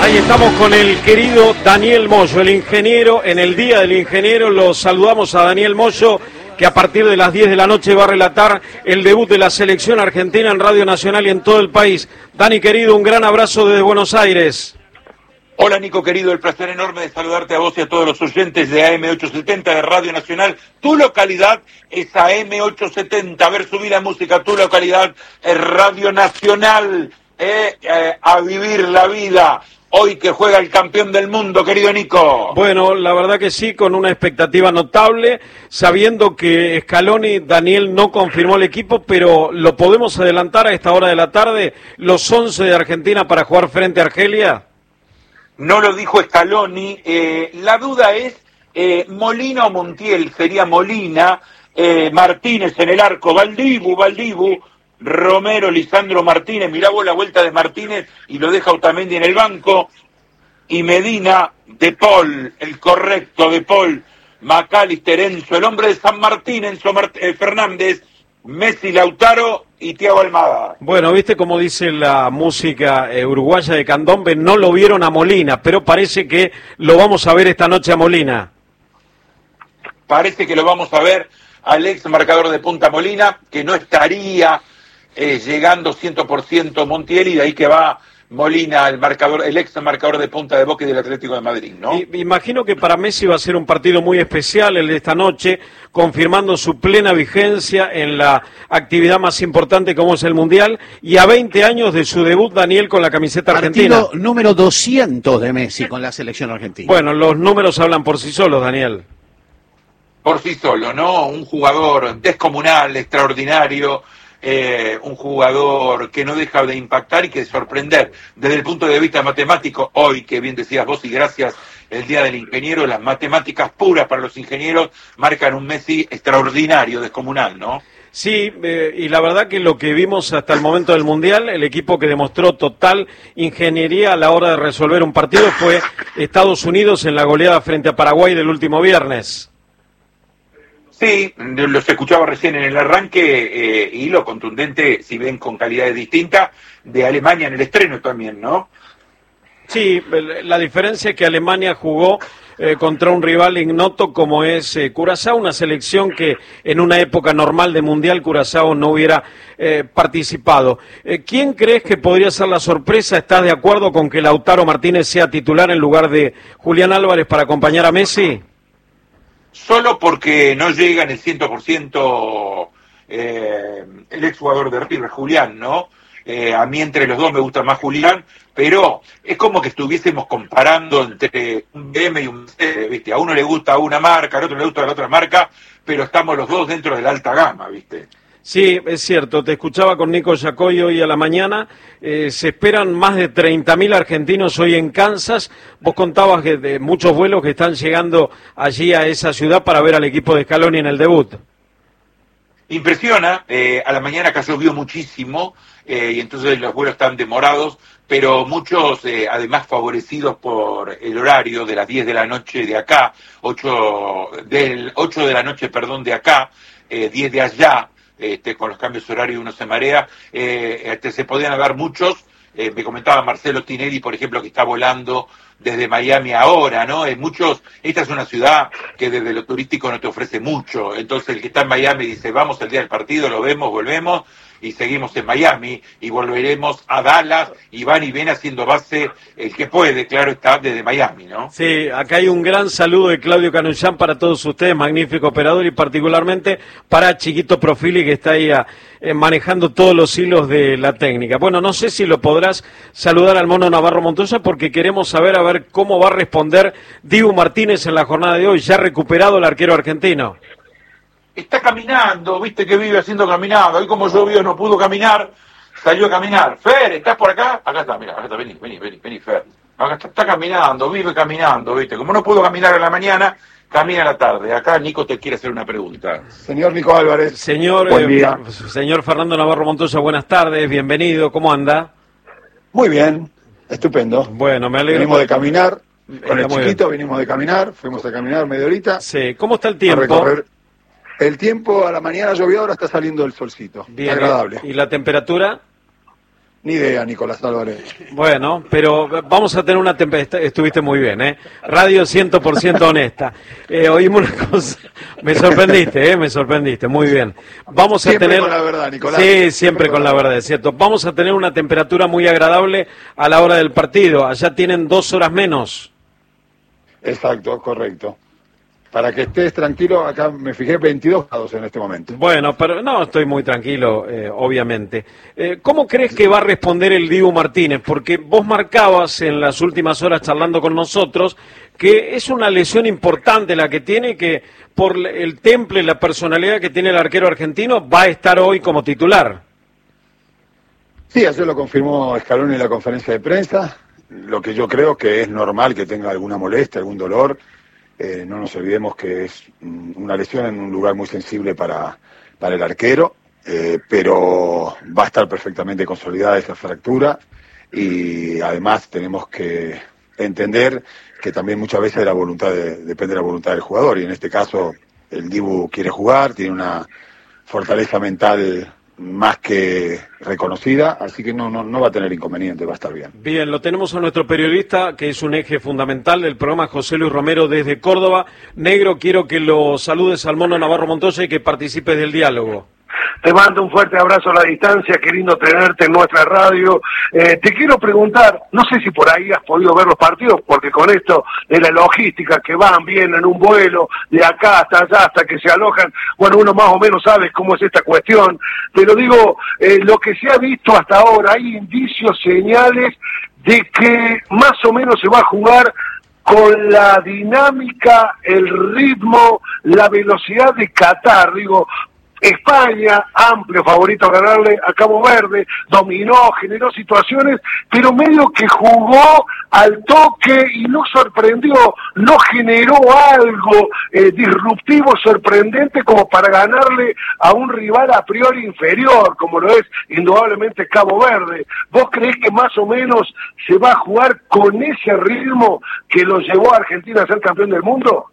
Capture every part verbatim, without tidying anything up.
Ahí estamos con el querido Daniel Moyo, el ingeniero. En el Día del Ingeniero lo saludamos a Daniel Moyo, que a partir de las diez de la noche va a relatar el debut de la selección argentina en Radio Nacional y en todo el país. Dani, querido, un gran abrazo desde Buenos Aires. Hola, Nico, querido, el placer enorme de saludarte a vos y a todos los oyentes de A M ochocientos setenta de Radio Nacional. Tu localidad es A M ochocientos setenta, a ver, subí la música, tu localidad es Radio Nacional, eh, eh, a vivir la vida. Hoy que juega el campeón del mundo, querido Nico. Bueno, la verdad que sí, con una expectativa notable, sabiendo que Scaloni, Daniel, no confirmó el equipo, pero ¿lo podemos adelantar a esta hora de la tarde, los once de Argentina para jugar frente a Argelia? No lo dijo Scaloni, eh, la duda es eh, Molina o Montiel, sería Molina, eh, Martínez en el arco, Valdibu, Valdibu, Romero, Lisandro Martínez, mirá vos la vuelta de Martínez y lo deja Otamendi en el banco, y Medina, De Paul, el correcto De Paul, McAllister, Enzo, el hombre de San Martín, Enzo Mart- eh, Fernández, Messi, Lautaro y Thiago Almada. Bueno, viste como dice la música eh, uruguaya de Candombe, no lo vieron a Molina, pero parece que lo vamos a ver esta noche a Molina. Parece que lo vamos a ver al ex marcador de punta Molina, que no estaría eh, llegando cien por ciento Montiel, y de ahí que va Molina, el marcador, el ex marcador de punta de Boca y del Atlético de Madrid, ¿no? Y, imagino que para Messi va a ser un partido muy especial el de esta noche, confirmando su plena vigencia en la actividad más importante como es el Mundial, y a veinte años de su debut, Daniel, con la camiseta argentina. Partido número doscientos de Messi con la selección argentina. Bueno, los números hablan por sí solos, Daniel. Por sí solo, ¿no? Un jugador descomunal, extraordinario, eh, un jugador que no deja de impactar y que de sorprender desde el punto de vista matemático. Hoy, que bien decías vos, y gracias, el Día del Ingeniero, las matemáticas puras para los ingenieros marcan un Messi extraordinario, descomunal, ¿no? Sí, eh, y la verdad que lo que vimos hasta el momento del Mundial, el equipo que demostró total ingeniería a la hora de resolver un partido fue Estados Unidos en la goleada frente a Paraguay del último viernes. Sí, los escuchaba recién en el arranque, eh, y lo contundente, si ven con calidades distintas, de Alemania en el estreno también, ¿no? Sí, la diferencia es que Alemania jugó eh, contra un rival ignoto como es eh, Curazao, una selección que en una época normal de Mundial Curazao no hubiera eh, participado. Eh, ¿Quién crees que podría ser la sorpresa? ¿Estás de acuerdo con que Lautaro Martínez sea titular en lugar de Julián Álvarez para acompañar a Messi? Solo porque no llega en el cien por ciento eh, el exjugador de River, Julián, ¿no? Eh, a mí entre los dos me gusta más Julián, pero es como que estuviésemos comparando entre un B M y un Mercedes, ¿viste? A uno le gusta una marca, al otro le gusta la otra marca, pero estamos los dos dentro de la alta gama, ¿viste? Sí, es cierto, te escuchaba con Nico Yacoy hoy a la mañana, eh, se esperan más de treinta mil argentinos hoy en Kansas. Vos contabas que de muchos vuelos que están llegando allí a esa ciudad para ver al equipo de Scaloni en el debut. Impresiona, eh, a la mañana acá llovió muchísimo, eh, y entonces los vuelos están demorados, pero muchos eh, además favorecidos por el horario de las diez de la noche de acá, ocho, del ocho de la noche, perdón, de acá, eh, diez de allá. Este, con los cambios horarios uno se marea, eh, este, se podían dar muchos, eh, me comentaba Marcelo Tinelli, por ejemplo, que está volando desde Miami ahora, ¿no? En muchos, esta es una ciudad que desde lo turístico no te ofrece mucho, entonces el que está en Miami dice, vamos el día del partido, lo vemos, volvemos, y seguimos en Miami, y volveremos a Dallas, y van y ven haciendo base el que puede, claro está, desde Miami, ¿no? Sí, acá hay un gran saludo de Claudio Canullán para todos ustedes, magnífico operador, y particularmente para Chiquito Profili, que está ahí a, eh, manejando todos los hilos de la técnica. Bueno, no sé si lo podrás saludar al Mono Navarro Montoya, porque queremos saber a ver cómo va a responder Dibu Martínez en la jornada de hoy, ya recuperado el arquero argentino. Está caminando, viste que vive haciendo caminado. Hoy como llovió no pudo caminar, salió a caminar. Fer, ¿estás por acá? Acá está, mira, acá está, vení, vení, vení, vení, Fer. Acá está, está caminando, vive caminando, viste. Como no pudo caminar en la mañana, camina a la tarde. Acá Nico te quiere hacer una pregunta. Señor Nico Álvarez. Señor, buen día. Eh, señor Fernando Navarro Montoya, buenas tardes, bienvenido, ¿cómo anda? Muy bien, estupendo. Bueno, me alegro. Venimos de caminar, con Está el chiquito venimos de caminar, fuimos a caminar media horita. Sí, ¿cómo está el A tiempo? recorrer. El tiempo a la mañana llovió, ahora está saliendo el solcito. Bien, agradable. ¿y la temperatura? Ni idea, Nicolás Álvarez. Bueno, pero vamos a tener una temperatura, estuviste muy bien, ¿eh? Radio cien por ciento honesta. Eh, oímos una cosa, me sorprendiste, ¿eh? Me sorprendiste, muy bien. Vamos siempre a tener... con la verdad, Nicolás. Sí, siempre, siempre con la verdad, es cierto. Vamos a tener una temperatura muy agradable a la hora del partido. Allá tienen dos horas menos. Exacto, correcto. Para que estés tranquilo, acá me fijé veintidós grados en este momento. Bueno, pero no, estoy muy tranquilo, eh, obviamente. Eh, ¿Cómo crees que va a responder el Dibu Martínez? Porque vos marcabas en las últimas horas charlando con nosotros que es una lesión importante la que tiene, que por el temple, la personalidad que tiene el arquero argentino, va a estar hoy como titular. Sí, ayer lo confirmó Scaloni en la conferencia de prensa. Lo que yo creo que es normal que tenga alguna molestia, algún dolor. Eh, no nos olvidemos que es una lesión en un lugar muy sensible para, para el arquero, eh, pero va a estar perfectamente consolidada esa fractura y además tenemos que entender que también muchas veces de la voluntad de, depende de la voluntad del jugador y en este caso el Dibu quiere jugar, tiene una fortaleza mental más que reconocida, así que no, no, no va a tener inconveniente, va a estar bien. Bien, lo tenemos a nuestro periodista, que es un eje fundamental del programa, José Luis Romero, desde Córdoba. Negro, quiero que lo saludes al Mono Navarro Montoya y que participes del diálogo. Te mando un fuerte abrazo a la distancia, qué lindo tenerte en nuestra radio. Eh, te quiero preguntar, no sé si por ahí has podido ver los partidos, porque con esto de la logística, que van, vienen en un vuelo, de acá hasta allá, hasta que se alojan, bueno, uno más o menos sabe cómo es esta cuestión, pero digo, eh, lo que se ha visto hasta ahora, hay indicios, señales de que más o menos se va a jugar con la dinámica, el ritmo, la velocidad de Qatar, digo, España, amplio favorito a ganarle a Cabo Verde, dominó, generó situaciones, pero medio que jugó al toque y no sorprendió, no generó algo eh, disruptivo, sorprendente como para ganarle a un rival a priori inferior, como lo es indudablemente Cabo Verde. ¿Vos creés que más o menos se va a jugar con ese ritmo que lo llevó a Argentina a ser campeón del mundo?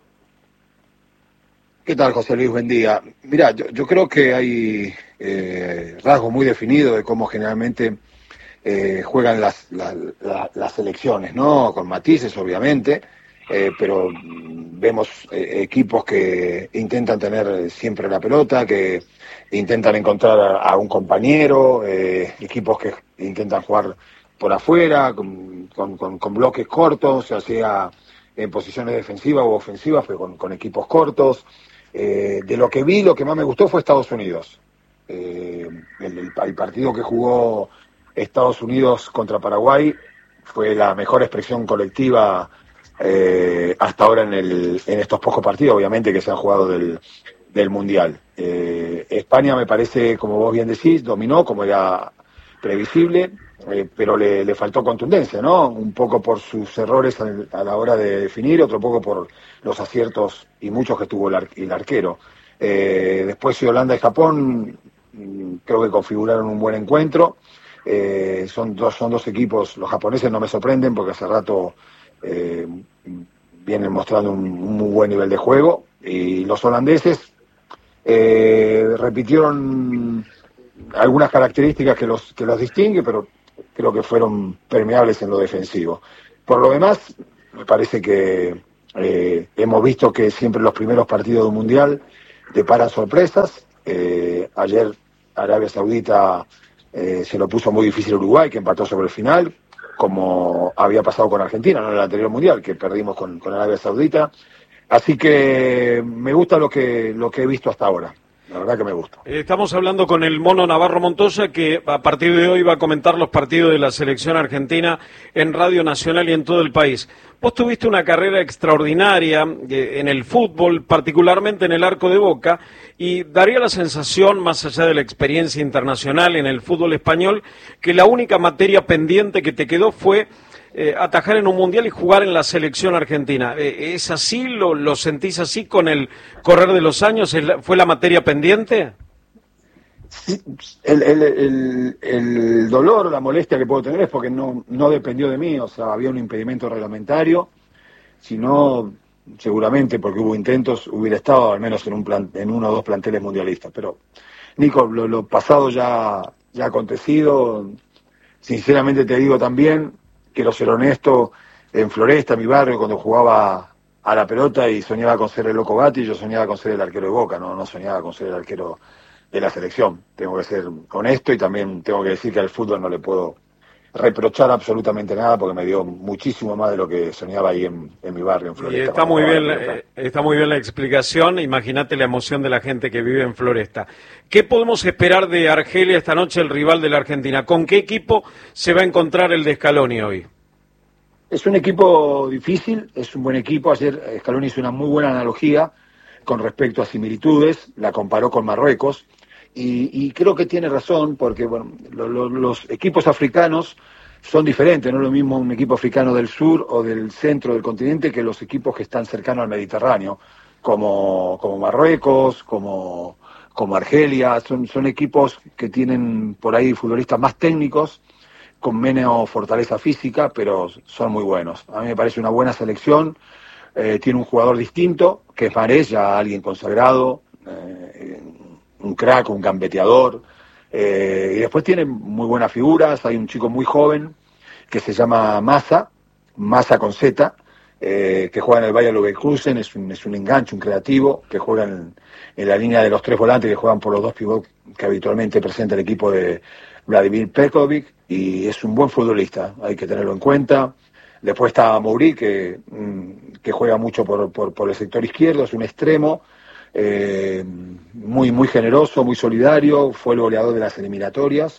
¿Qué tal, José Luis? Buen día. Mirá, yo, yo creo que hay eh, rasgos muy definidos de cómo generalmente eh, juegan las, la, la, las selecciones, ¿no? Con matices, obviamente, eh, pero vemos eh, equipos que intentan tener siempre la pelota, que intentan encontrar a, a un compañero, eh, equipos que intentan jugar por afuera, con, con, con, con bloques cortos, ya sea en posiciones defensivas u ofensivas, pero con, con equipos cortos. Eh, de lo que vi, lo que más me gustó fue Estados Unidos. Eh, el, el, el partido que jugó Estados Unidos contra Paraguay fue la mejor expresión colectiva eh, hasta ahora en, el, en estos pocos partidos, obviamente, que se han jugado del, del Mundial. Eh, España, me parece, como vos bien decís, dominó, como era previsible, eh, pero le, le faltó contundencia, ¿no? Un poco por sus errores a, a la hora de definir, otro poco por los aciertos y muchos que tuvo el, ar, el arquero. Eh, después si Holanda y Japón, creo que configuraron un buen encuentro. Eh, son, dos, son dos equipos, los japoneses no me sorprenden porque hace rato eh, vienen mostrando un, un muy buen nivel de juego, y los holandeses eh, repitieron algunas características que los, que los distingue, pero creo que fueron permeables en lo defensivo. Por lo demás, me parece que eh, hemos visto que siempre los primeros partidos del Mundial deparan sorpresas. Eh, ayer Arabia Saudita eh, se lo puso muy difícil a Uruguay, que empató sobre el final, como había pasado con Argentina, no en el anterior Mundial, que perdimos con, con Arabia Saudita. Así que me gusta lo que, lo que he visto hasta ahora. La verdad que me gusta. Estamos hablando con el Mono Navarro Montoya, que a partir de hoy va a comentar los partidos de la selección argentina en Radio Nacional y en todo el país. Vos tuviste una carrera extraordinaria en el fútbol, particularmente en el arco de Boca, y daría la sensación, más allá de la experiencia internacional en el fútbol español, que la única materia pendiente que te quedó fue Eh, atajar en un mundial y jugar en la selección argentina. Eh, ¿Es así? ¿Lo, lo sentís así con el correr de los años? La, ¿Fue la materia pendiente? Sí, el, el, el, el dolor o la molestia que puedo tener es porque no, no dependió de mí, o sea, había un impedimento reglamentario, sino seguramente porque hubo intentos, hubiera estado al menos en un plan, en uno o dos planteles mundialistas. Pero, Nico, lo, lo pasado ya, ya ha acontecido. sinceramente te digo también, quiero ser honesto, en Floresta, mi barrio, cuando jugaba a la pelota y soñaba con ser el Loco Gatti, yo soñaba con ser el arquero de Boca, no, no soñaba con ser el arquero de la selección. Tengo que ser honesto y también tengo que decir que al fútbol no le puedo reprochar absolutamente nada porque me dio muchísimo más de lo que soñaba ahí en, en mi barrio, en Floresta. Y está muy bien, eh, está muy bien la explicación. Imagínate la emoción de la gente que vive en Floresta. ¿Qué podemos esperar de Argelia esta noche, el rival de la Argentina? ¿Con qué equipo se va a encontrar el de Scaloni hoy? Es un equipo difícil, es un buen equipo. Ayer Scaloni hizo una muy buena analogía con respecto a similitudes, la comparó con Marruecos. Y, y creo que tiene razón, porque bueno, lo, lo, los equipos africanos son diferentes, no es lo mismo un equipo africano del sur o del centro del continente que los equipos que están cercanos al Mediterráneo, como, como Marruecos, como, como Argelia, son, son equipos que tienen por ahí futbolistas más técnicos, con menos fortaleza física, pero son muy buenos. A mí me parece una buena selección, eh, tiene un jugador distinto, que es Mahrez, ya alguien consagrado, eh, un crack, un gambeteador, eh, y después tiene muy buenas figuras. Hay un chico muy joven que se llama Massa, Massa con Z, eh, que juega en el Bayer Leverkusen, es un, es un enganche, un creativo, que juega en, en la línea de los tres volantes que juegan por los dos pivots que habitualmente presenta el equipo de Vladimir Petkovic, y es un buen futbolista, hay que tenerlo en cuenta. Después está Mouri, que, que juega mucho por, por, por el sector izquierdo, es un extremo, Eh, muy muy generoso, muy solidario, fue el goleador de las eliminatorias,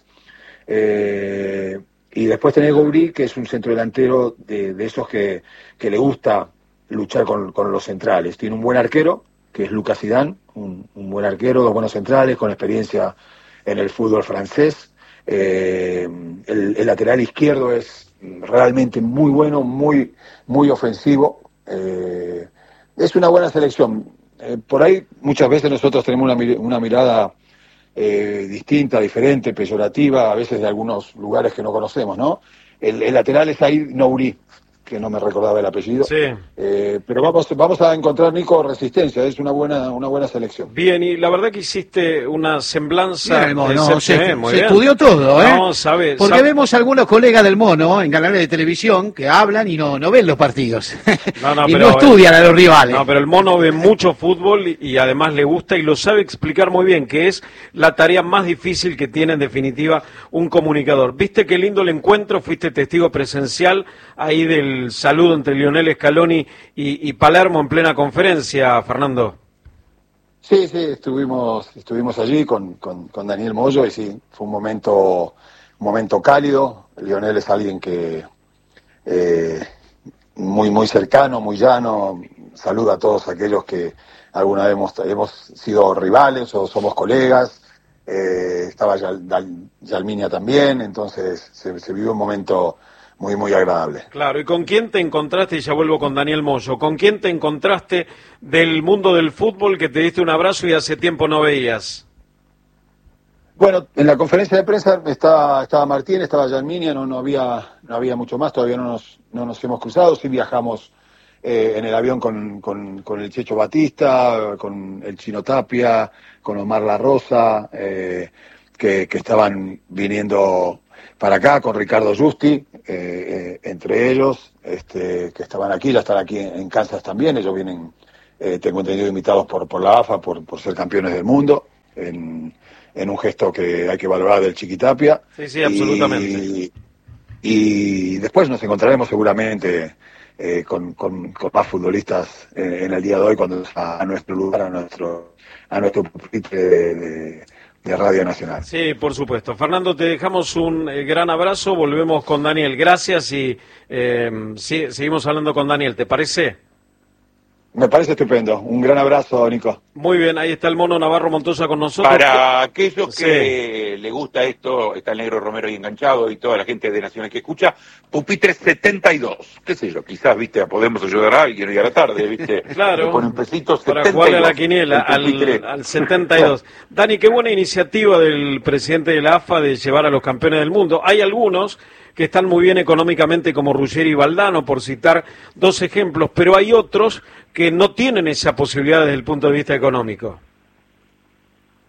eh, y después tenés Gobri, que es un centrodelantero de, de esos que, que le gusta luchar con, con los centrales. Tiene un buen arquero, que es Lucas Zidane, un, un buen arquero, dos buenos centrales, con experiencia en el fútbol francés. Eh, el, el lateral izquierdo es realmente muy bueno, muy, muy ofensivo. Eh, es una buena selección. Eh, por ahí muchas veces nosotros tenemos una, mir- una mirada eh, distinta, diferente, peyorativa, a veces de algunos lugares que no conocemos, ¿no? El, el lateral es ahí Nouri, que no me recordaba el apellido. Sí. Eh, pero vamos vamos a encontrar, Nico, resistencia, es una buena una buena selección. Bien, y la verdad que hiciste una semblanza... Bien, el de mono, ese- se, eh, muy se bien. estudió todo, ¿eh? No, sabe, Porque sabe- vemos algunos colegas del mono en canales de televisión que hablan y no, no ven los partidos. No, no, y pero, no estudian a los rivales. No, pero el mono ve mucho fútbol y, y además le gusta y lo sabe explicar muy bien, que es la tarea más difícil que tiene en definitiva un comunicador. ¿Viste qué lindo el encuentro? Fuiste testigo presencial ahí del saludo entre Lionel Scaloni y, y Palermo en plena conferencia, Fernando. Sí, sí, estuvimos estuvimos allí con, con, con Daniel Moyo y sí, fue un momento un momento cálido. Lionel es alguien que eh, muy muy cercano, muy llano, saluda a todos aquellos que alguna vez hemos, hemos sido rivales o somos colegas. Eh, estaba Yal, Dal- Yalminia también, entonces se, se vivió un momento muy muy agradable. Claro, ¿y con quién te encontraste? Y ya vuelvo con Daniel Moyo. ¿Con quién te encontraste del mundo del fútbol que te diste un abrazo y hace tiempo no veías? Bueno, en la conferencia de prensa estaba, estaba Martín, estaba Yalminia, no, no había no había mucho más, todavía no nos, no nos hemos cruzado, sí viajamos eh, en el avión con, con, con el Checho Batista, con el Chino Tapia, con Omar La Rosa, eh, que, que estaban viniendo para acá, con Ricardo Justi, eh, eh, entre ellos, este, que estaban aquí, ya están aquí en, en Kansas también, ellos vienen, eh, tengo entendido, invitados por, por la A F A, por, por ser campeones del mundo, en, en un gesto que hay que valorar del Chiquitapia. Sí, sí, absolutamente. Y, y después nos encontraremos seguramente eh, con, con, con más futbolistas eh, en el día de hoy, cuando a, a nuestro lugar, a nuestro a nuestro pupitre de, de, de Radio Nacional. Sí, por supuesto. Fernando, te dejamos un eh, gran abrazo, volvemos con Daniel. Gracias y eh, sí, seguimos hablando con Daniel, ¿te parece? Me parece estupendo. Un gran abrazo, Nico. Muy bien, ahí está el mono Navarro Montoya con nosotros. Para aquellos Sí. que le gusta esto, está el Negro Romero ahí enganchado y toda la gente de Nacional que escucha, Pupitre setenta y dos, qué sé yo, quizás, viste, a podemos ayudar a alguien hoy a la tarde, viste. Claro, Le ponen pesitos, para setenta y dos, jugarle a la quiniela, el al, Pupitre. al setenta y dos. Dani, qué buena iniciativa del presidente de la A F A de llevar a los campeones del mundo. Hay algunos que están muy bien económicamente, como Ruggeri y Valdano, por citar dos ejemplos, pero hay otros que no tienen esa posibilidad desde el punto de vista económico.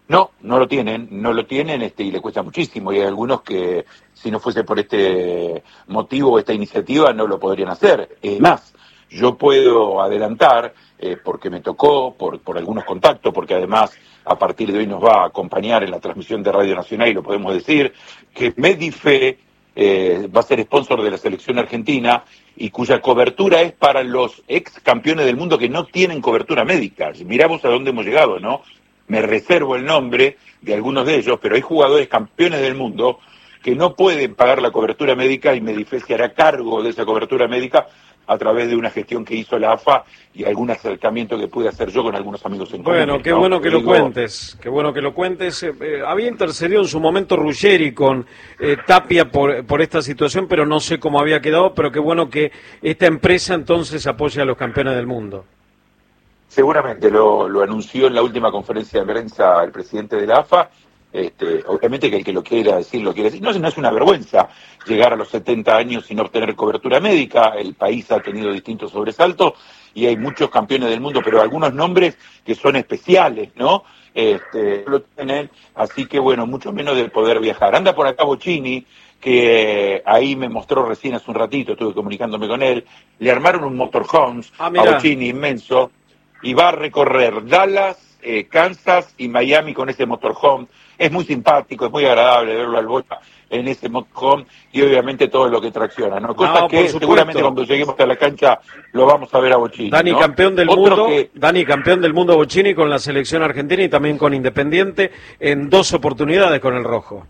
No, no lo tienen, no lo tienen este, y le cuesta muchísimo. Y hay algunos que, si no fuese por este motivo, esta iniciativa, no lo podrían hacer. Es más, yo puedo adelantar, eh, porque me tocó, por, por algunos contactos, porque además a partir de hoy nos va a acompañar en la transmisión de Radio Nacional, y lo podemos decir, que Medife eh, va a ser sponsor de la selección argentina y cuya cobertura es para los ex campeones del mundo que no tienen cobertura médica. Miramos a dónde hemos llegado, ¿no? Me reservo el nombre de algunos de ellos, pero hay jugadores campeones del mundo que no pueden pagar la cobertura médica y Medife se hará cargo de esa cobertura médica a través de una gestión que hizo la A F A y algún acercamiento que pude hacer yo con algunos amigos en común. Bueno, qué ¿no? bueno que Digo, lo cuentes, qué bueno que lo cuentes. Eh, eh, había intercedido en su momento Ruggeri con eh, Tapia por, por esta situación, pero no sé cómo había quedado, pero qué bueno que esta empresa entonces apoya a los campeones del mundo. Seguramente lo, lo anunció en la última conferencia de prensa el presidente de la A F A. Este, obviamente que el que lo quiera decir, lo quiere decir. No, no es una vergüenza llegar a los setenta años sin obtener cobertura médica. El país ha tenido distintos sobresaltos y hay muchos campeones del mundo, pero algunos nombres que son especiales, ¿no? Este, lo tienen, así que bueno, mucho menos de poder viajar. Anda por acá Bocini, que ahí me mostró recién hace un ratito, estuve comunicándome con él. Le armaron un motorhomes ah, a Bocini inmenso y va a recorrer Dallas, eh, Kansas y Miami con ese motorhome. Es muy simpático, es muy agradable verlo al Bocha en ese motorhome y obviamente todo lo que tracciona, ¿no? Cosa no, que seguramente cuando lleguemos a la cancha lo vamos a ver a Bocini. Dani, ¿no? campeón del Otro mundo, que... Dani, campeón del mundo Bocini con la selección argentina y también con Independiente en dos oportunidades con el rojo.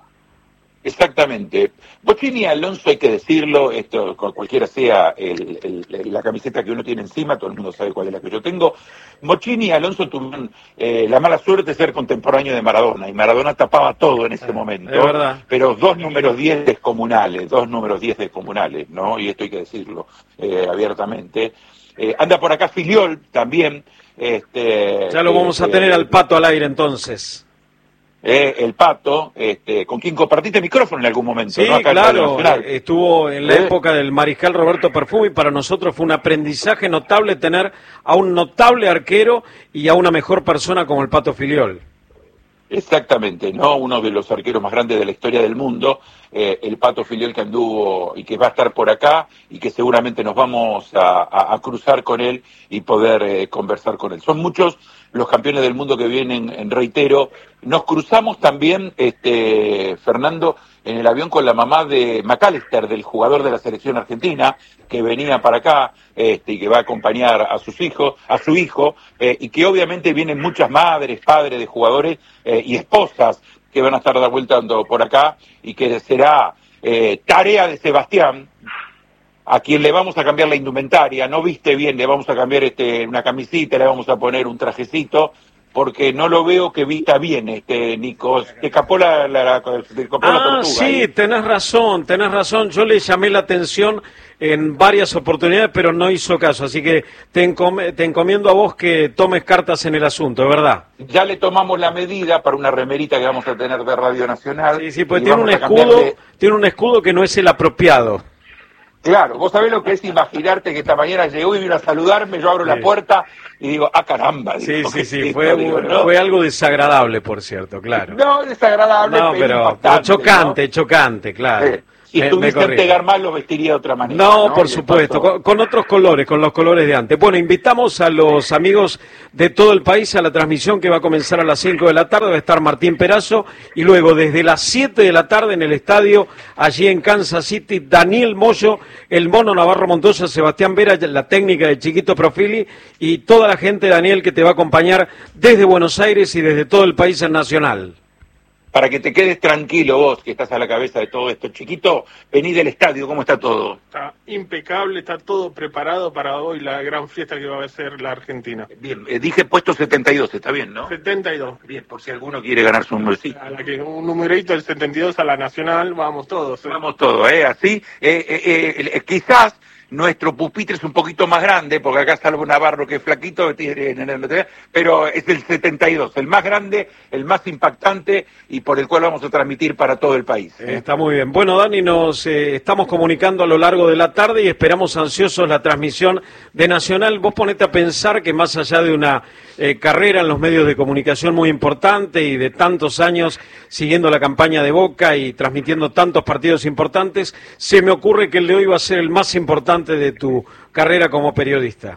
Exactamente. Bocini y Alonso, hay que decirlo, esto cualquiera sea el, el, la camiseta que uno tiene encima, todo el mundo sabe cuál es la que yo tengo. Bocini y Alonso tuvieron eh, la mala suerte de ser contemporáneos de Maradona, y Maradona tapaba todo en ese eh, momento. Es verdad. Pero dos números diez descomunales, dos números diez descomunales, ¿no? Y esto hay que decirlo eh, abiertamente. Eh, anda por acá Filiol también. Este, ya lo vamos eh, a tener eh, al Pato al aire entonces. Eh, el Pato, este, con quien compartiste micrófono en algún momento, sí, ¿no? Acá claro, en estuvo en la ¿Eh? época del mariscal Roberto Perfumi y para nosotros fue un aprendizaje notable tener a un notable arquero y a una mejor persona como el Pato Filiol. Exactamente, ¿no? Uno de los arqueros más grandes de la historia del mundo, eh, el Pato Filiol, que anduvo y que va a estar por acá y que seguramente nos vamos a, a, a cruzar con él y poder eh, conversar con él. Son muchos los campeones del mundo que vienen, en reitero. Nos cruzamos también, este, Fernando, en el avión con la mamá de McAllister, del jugador de la selección argentina, que venía para acá este, y que va a acompañar a sus hijos, a su hijo, eh, y que obviamente vienen muchas madres, padres de jugadores eh, y esposas que van a estar de vuelta por acá y que será eh, tarea de Sebastián, a quien le vamos a cambiar la indumentaria. No viste bien, le vamos a cambiar este, una camisita, le vamos a poner un trajecito, porque no lo veo que vista bien, este Nico. Te escapó la, la, la, te escapó ah, la tortuga. Sí, ahí. tenés razón, tenés razón. Yo le llamé la atención en varias oportunidades, pero no hizo caso. Así que te, encom te encomiendo a vos que tomes cartas en el asunto, ¿verdad? Ya le tomamos la medida para una remerita que vamos a tener de Radio Nacional. Sí, sí, pues tiene un escudo, de... tiene un escudo que no es el apropiado. Claro, vos sabés lo que es imaginarte que esta mañana llegó y vino a saludarme, yo abro sí. la puerta y digo, ah, caramba. Sí, digo, sí, sí, esto, fue, digo, ¿no? fue algo desagradable, por cierto, claro. No, desagradable, no, pero, pero, impactante, pero chocante, ¿no? chocante, claro. Sí. Si estuviese en Tegarmar lo vestiría de otra manera. No, ¿no? por supuesto, con, con otros colores, con los colores de antes. Bueno, invitamos a los amigos de todo el país a la transmisión que va a comenzar a las cinco de la tarde. Va a estar Martín Perazo y luego desde las siete de la tarde en el estadio, allí en Kansas City, Daniel Moyo, el Mono Navarro Montoya, Sebastián Vera, la técnica de Chiquito Profili y toda la gente, Daniel, que te va a acompañar desde Buenos Aires y desde todo el país en Nacional. Para que te quedes tranquilo vos, que estás a la cabeza de todo esto. Chiquito, vení del estadio, ¿cómo está todo? Está impecable, está todo preparado para hoy, la gran fiesta que va a ser la Argentina. Bien, eh, dije puesto setenta y dos, está bien, ¿no? setenta y dos. Bien, por si alguno quiere ganar su numerito. A la que un numerito del setenta y dos a la Nacional, vamos todos. ¿eh? Vamos todos, ¿eh? Así, eh, eh, eh, quizás... nuestro pupitre es un poquito más grande, porque acá Salvo Navarro, que es flaquito, pero es el setenta y dos, el más grande, el más impactante y por el cual vamos a transmitir para todo el país. ¿eh? Está muy bien. Bueno, Dani, nos eh, estamos comunicando a lo largo de la tarde y esperamos ansiosos la transmisión de Nacional. Vos ponete a pensar que más allá de una eh, carrera en los medios de comunicación muy importante y de tantos años siguiendo la campaña de Boca y transmitiendo tantos partidos importantes, se me ocurre que el de hoy va a ser el más importante de tu carrera como periodista.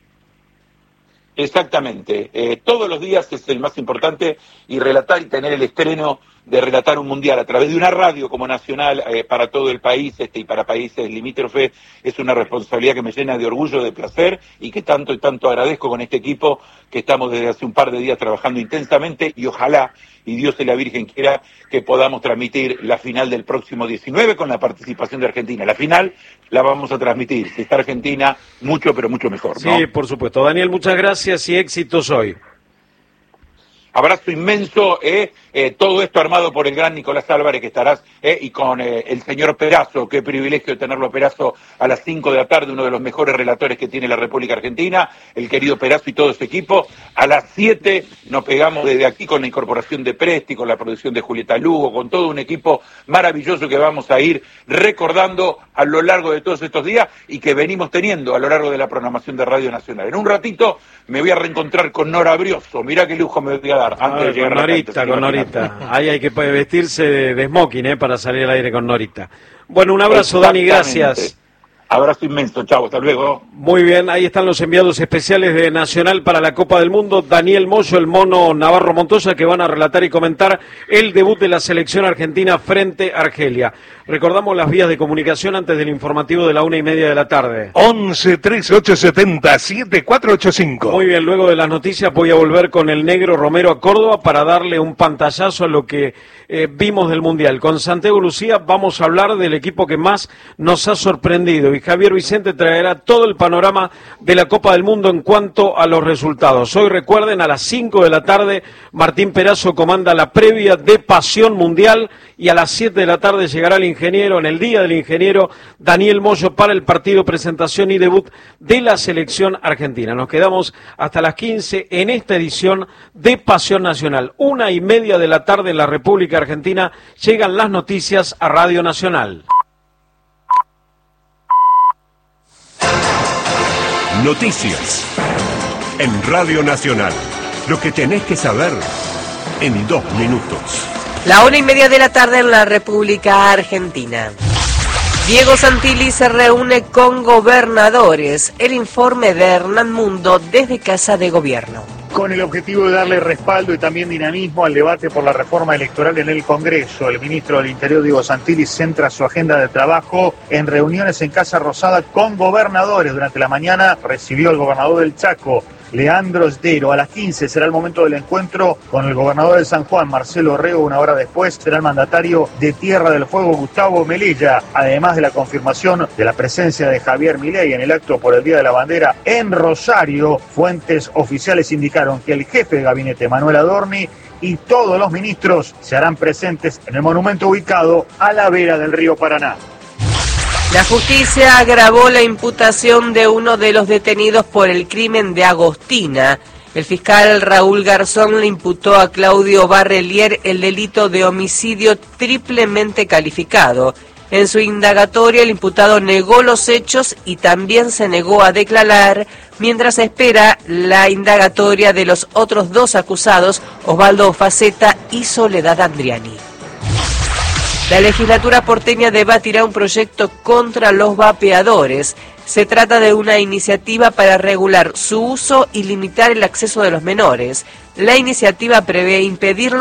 Exactamente, eh, todos los días es el más importante y relatar y tener el estreno de relatar un mundial a través de una radio como Nacional eh, para todo el país este, y para países limítrofes es una responsabilidad que me llena de orgullo, de placer y que tanto y tanto agradezco con este equipo que estamos desde hace un par de días trabajando intensamente y ojalá, y Dios y la Virgen quiera, que podamos transmitir la final del próximo diecinueve con la participación de Argentina. La final la vamos a transmitir, si está Argentina, mucho pero mucho mejor, ¿no? Sí, por supuesto. Daniel, muchas gracias y éxitos hoy. Abrazo inmenso, eh, eh, todo esto armado por el gran Nicolás Álvarez que estarás, eh, y con eh, el señor Perazo, qué privilegio tenerlo Perazo a las cinco de la tarde, uno de los mejores relatores que tiene la República Argentina, el querido Perazo y todo su equipo. A las siete nos pegamos desde aquí con la incorporación de Presti, con la producción de Julieta Lugo, con todo un equipo maravilloso que vamos a ir recordando a lo largo de todos estos días y que venimos teniendo a lo largo de la programación de Radio Nacional. En un ratito me voy a reencontrar con Nora Brioso, mirá qué lujo me voy a dar. Antes ah, de llegar con Norita, a la con Norita. Ahí hay que vestirse de, de smoking, ¿eh? Para salir al aire con Norita. Bueno, un abrazo, Dani, gracias. Abrazo inmenso, chao, hasta luego. Muy bien, ahí están los enviados especiales de Nacional para la Copa del Mundo, Daniel Moyo, el mono Navarro Montoya, que van a relatar y comentar el debut de la selección argentina frente a Argelia. Recordamos las vías de comunicación antes del informativo de la una y media de la tarde. once, trece, ochocientos setenta, setenta y cuatro ochenta y cinco. Muy bien, luego de las noticias voy a volver con el negro Romero a Córdoba para darle un pantallazo a lo que eh, vimos del Mundial. Con Santiago Lucía vamos a hablar del equipo que más nos ha sorprendido y Javier Vicente traerá todo el panorama de la Copa del Mundo en cuanto a los resultados. Hoy recuerden, a las cinco de la tarde Martín Perazo comanda la previa de Pasión Mundial y a las siete de la tarde llegará el ingeniero, en el Día del Ingeniero, Daniel Moyo para el partido presentación y debut de la selección argentina. Nos quedamos hasta las quince en esta edición de Pasión Nacional. Una y media de la tarde en la República Argentina llegan las noticias a Radio Nacional. Noticias en Radio Nacional. Lo que tenés que saber en dos minutos. La una y media de la tarde en la República Argentina. Diego Santilli se reúne con gobernadores. El informe de Hernán Mundo desde Casa de Gobierno. Con el objetivo de darle respaldo y también dinamismo al debate por la reforma electoral en el Congreso, el ministro del Interior, Diego Santilli, centra su agenda de trabajo en reuniones en Casa Rosada con gobernadores. Durante la mañana recibió al gobernador del Chaco, Leandro Sdero. A las quince será el momento del encuentro con el gobernador de San Juan, Marcelo Orrego. Una hora después será el mandatario de Tierra del Fuego, Gustavo Melella, además de la confirmación de la presencia de Javier Milei en el acto por el Día de la Bandera en Rosario. Fuentes oficiales indicaron que el jefe de gabinete, Manuel Adorni, y todos los ministros se harán presentes en el monumento ubicado a la vera del río Paraná. La justicia agravó la imputación de uno de los detenidos por el crimen de Agostina. El fiscal Raúl Garzón le imputó a Claudio Barrelier el delito de homicidio triplemente calificado. En su indagatoria, el imputado negó los hechos y también se negó a declarar, mientras espera la indagatoria de los otros dos acusados, Osvaldo Faceta y Soledad Andriani. La legislatura porteña debatirá un proyecto contra los vapeadores. Se trata de una iniciativa para regular su uso y limitar el acceso de los menores. La iniciativa prevé impedirlo